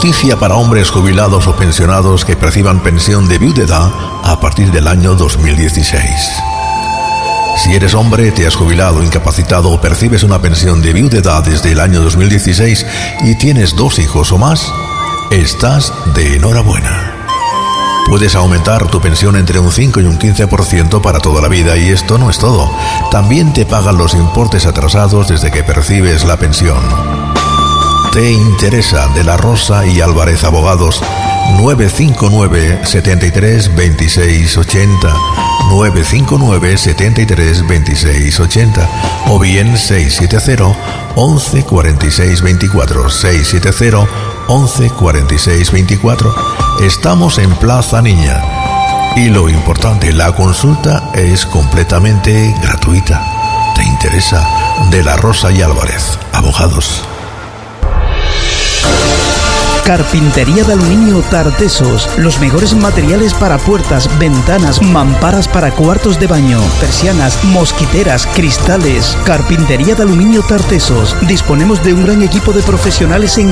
noticia para hombres jubilados o pensionados que perciban pensión de viudedad a partir del año 2016. Si eres hombre, te has jubilado, incapacitado o percibes una pensión de viudedad desde el año 2016 y tienes 2 hijos o más, estás de enhorabuena. Puedes aumentar tu pensión entre un 5 y un 15% para toda la vida, y esto no es todo. También te pagan los importes atrasados desde que percibes la pensión. ¿Te interesa? De la Rosa y Álvarez Abogados, 959 73 26 80, 959 73 26 80, o bien 670 11 46 24, 670 11 46 24. Estamos en Plaza Niña. Y lo importante, la consulta es completamente gratuita. ¿Te interesa? De la Rosa y Álvarez Abogados. Carpintería de aluminio Tartesos. Los mejores materiales para puertas, ventanas, mamparas para cuartos de baño, persianas, mosquiteras, cristales. Carpintería de aluminio Tartesos. Disponemos de un gran equipo de profesionales en